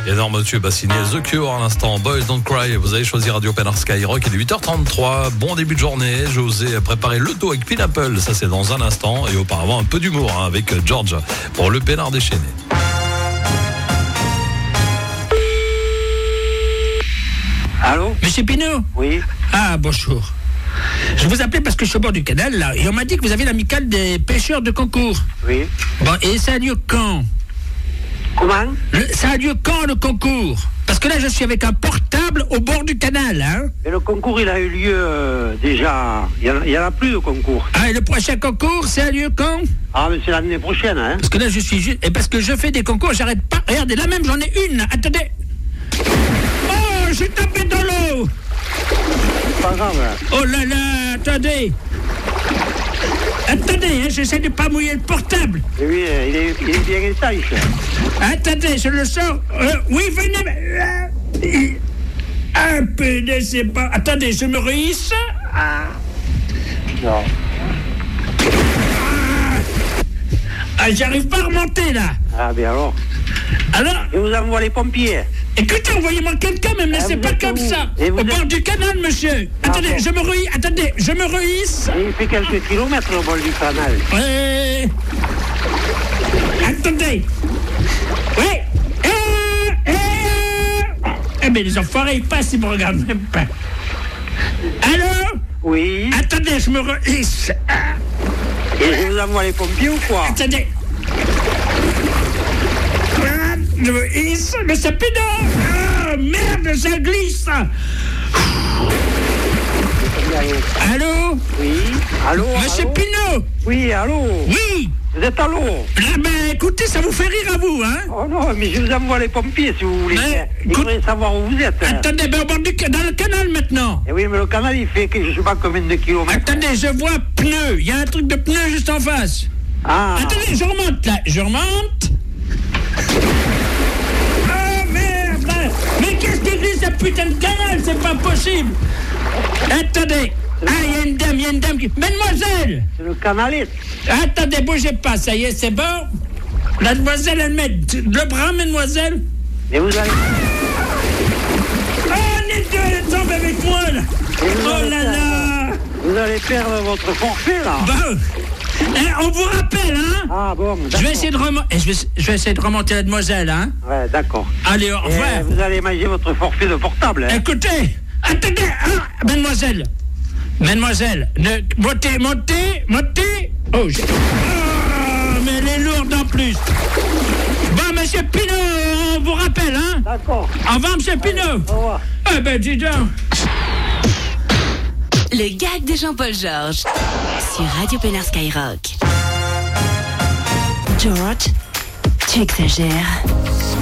Énorme tube à signer The Cure à l'instant. Boys Don't Cry. Vous avez choisi Radio Pénard Skyrock. Il est 8h33. Bon début de journée. Je vous ai préparé le dos avec Pineapple. Ça, c'est dans un instant. Et auparavant, un peu d'humour avec George pour le Pénard déchaîné. Allô? Monsieur Pinot? Oui. Ah, bonjour. Je vous appelais parce que je suis au bord du canal, là, et on m'a dit que vous avez l'amicale des pêcheurs de concours. Oui. Bon, et ça a lieu quand? Comment? Ça a lieu quand, le concours? Parce que là, je suis avec un portable au bord du canal, hein. Mais le concours, il a eu lieu déjà. Il y en a plus de concours. Ah, et le prochain concours, ça a lieu quand? Ah, mais c'est l'année prochaine, hein. Parce que là, je suis juste... Et parce que je fais des concours, j'arrête pas. Regardez, là même, j'en ai une. Attendez. Oh, je suis tombé dans l'eau. C'est pas grave. Oh là là, attendez. Attendez, hein, j'essaie de pas mouiller le portable. Et oui, il est bien étanche. Attendez, je le sors. Oui, venez. Un peu de c'est pas. Attendez, je me rehisse. Non. Ah, j'arrive pas à remonter là. Ah, bien alors. Alors, Et vous envoie les pompiers. écoutez, envoyez-moi quelqu'un, mais me laissez vous pas êtes comme où? ça. Et vous Au bord êtes- du canal, monsieur. Attendez, bon. je me rehisse. Et il fait quelques kilomètres au bord du canal. Ouais. Attendez. Oui. Eh mais les enfoirés, ils passent, ils me regardent même pas. Allô? Oui. Attendez, je me rehisse. Et je vous envoie les pompiers ou quoi? Attendez. Je me hisse, mais c'est pédant. Ah, merde, ça glisse. Allô? Oui. Allô? Monsieur allô? Pinot? Oui, allô? Oui. Vous êtes à l'eau? Ah ben, écoutez, ça vous fait rire à vous, hein? Oh non, mais je vous envoie les pompiers si vous voulez. Mais, Ils voudraient savoir où vous êtes. Attendez, ben, au bord dans le canal maintenant. Et oui, mais le canal, il fait que je sais pas combien de kilomètres. Attendez, je vois pneu. Il y a un truc de pneu juste en face. Ah. Attendez, je remonte là. Je remonte. Oh merde! Mais qu'est-ce que c'est ce putain de canal? C'est pas possible. Attendez. Ah, il y a une dame qui... Mademoiselle! C'est le canaliste. Attendez, bougez pas. Ça y est, c'est bon. La demoiselle, elle met le bras, mademoiselle. Et vous allez... Oh, les deux, elle tombe avec moi, là. Oh là là. Vous allez perdre votre forfait, là. Bon. On vous rappelle, hein? Ah bon, d'accord. Je vais essayer de remonter la demoiselle, hein? Ouais, d'accord. Allez, au revoir. Et vous allez manger votre forfait de portable, hein. Écoutez, attendez, hein, mademoiselle, montez. Oh, mais elle est lourde en plus. Bon, monsieur Pinot, on vous rappelle, hein? D'accord. Au revoir, monsieur Pinot. Au revoir. Eh ben, dis donc. Le gag de Jean-Paul Georges sur Radio Pénard Skyrock. George, tu exagères.